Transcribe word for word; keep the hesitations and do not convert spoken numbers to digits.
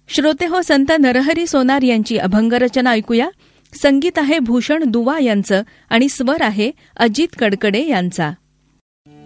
श्रोते हो, संत नरहरी सोनार यांची अभंगरचना ऐकूया. संगीत आहे भूषण दुवा यांचं आणि स्वर आहे अजित कडकडे यांचा.